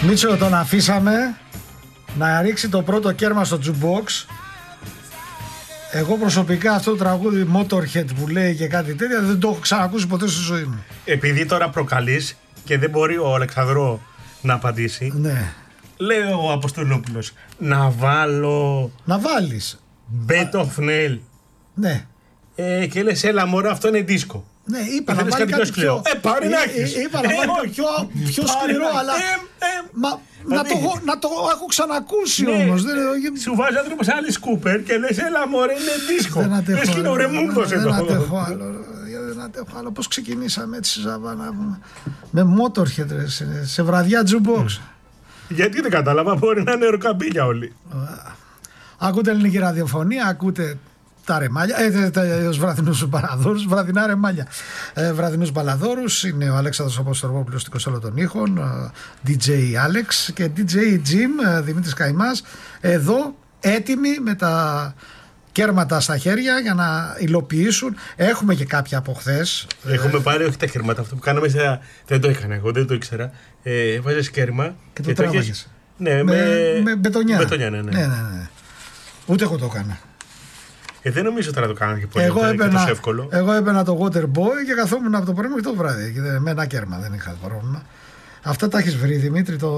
Μίτσο, τον αφήσαμε να ρίξει το πρώτο κέρμα στο jukebox. Εγώ προσωπικά αυτό το τραγούδι Motorhead που λέει και κάτι τέτοια δεν το έχω ξανακούσει ποτέ στη ζωή μου. Επειδή τώρα προκαλείς και δεν μπορεί ο Αλεξανδρό να απαντήσει, Ναι. λέει ο Αποστολόπουλος να βάλω. Να βάλεις. Bet of Nail. Ναι. Και λες έλα μωρά, αυτό είναι δίσκο. Ναι, είπα να Θέλεις βάλει κάτι κάτι πιο σκληρό. πιο... Να έχεις. Είπα να βάλει κάτι πιο σκληρό, αλλά... Μα να το έχω ξανακούσει όμως. Σου βάζει άνθρωπος άλλη σκούπερ και λες έλα μωρέ, είναι δίσκο. Δεν αντέχω. Λες και είναι ο Ρεμούγκος εδώ. Δεν αντέχω άλλο. Δεν αντέχω άλλο. Πώς ξεκινήσαμε έτσι, Ζαβάνα, με Motorhead σε βραδιά jukebox. Γιατί δεν κατάλαβα, μπορεί να είναι ροκαμπίλια όλοι. Ακούτε ελληνική ραδιοφωνία, ακούτε τα ρεμάλια, τους βραδινούς παραδόρους, βραδινά ρεμάλια. Βραδινούς μπαλαδόρους, είναι ο Αλέξανδρος Αποστολόπουλος στην κονσόλα των ήχων, DJ Alex και DJ Jim, Δημήτρης Καϊμάς, εδώ έτοιμοι με τα κέρματα στα χέρια για να υλοποιήσουν. Έχουμε και κάποια από χθες. Έχουμε πάρει όχι τα κέρματα, αυτό που κάναμε δεν το έκανα εγώ, δεν το ήξερα. Βάζεις κέρμα και το τράβαγες. Ναι, με μπετονιά. Ναι. Ούτε εγώ το έκανα. Δεν νομίζω ότι θα το κάνω και πολύ εύκολο. Εγώ έπαιρνα το water boy και καθόμουν από το πρωί μέχρι το βράδυ. Με ένα κέρμα, δεν είχα πρόβλημα. Αυτά τα έχεις βρει, Δημήτρη,